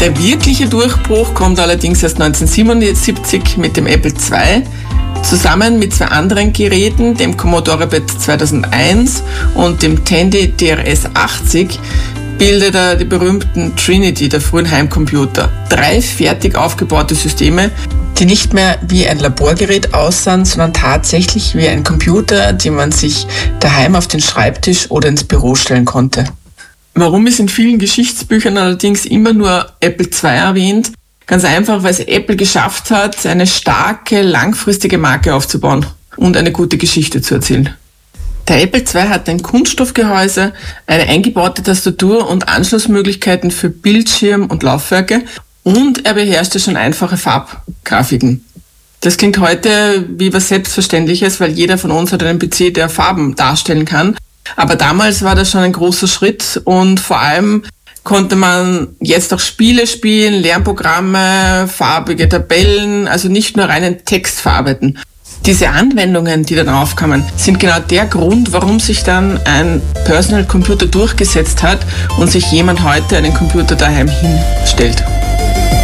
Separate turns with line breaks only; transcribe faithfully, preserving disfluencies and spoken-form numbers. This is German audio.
Der wirkliche Durchbruch kommt allerdings erst neunzehnhundertsiebenundsiebzig mit dem Apple zwei. Zusammen mit zwei anderen Geräten, dem Commodore P E T zweitausendeins und dem Tandy D R S achtzig, bildet er die berühmten Trinity der frühen Heimcomputer. Drei fertig aufgebaute Systeme, die nicht mehr wie ein Laborgerät aussahen, sondern tatsächlich wie ein Computer, den man sich daheim auf den Schreibtisch oder ins Büro stellen konnte. Warum ist in vielen Geschichtsbüchern allerdings immer nur Apple zwei erwähnt? Ganz einfach, weil es Apple geschafft hat, eine starke, langfristige Marke aufzubauen und eine gute Geschichte zu erzählen. Der Apple zwei hat ein Kunststoffgehäuse, eine eingebaute Tastatur und Anschlussmöglichkeiten für Bildschirm und Laufwerke und er beherrschte schon einfache Farbgrafiken. Das klingt heute wie was Selbstverständliches, weil jeder von uns hat einen P C, der Farben darstellen kann. Aber damals war das schon ein großer Schritt und vor allem konnte man jetzt auch Spiele spielen, Lernprogramme, farbige Tabellen, also nicht nur reinen Text verarbeiten. Diese Anwendungen, die dann aufkamen, sind genau der Grund, warum sich dann ein Personal Computer durchgesetzt hat und sich jemand heute einen Computer daheim hinstellt.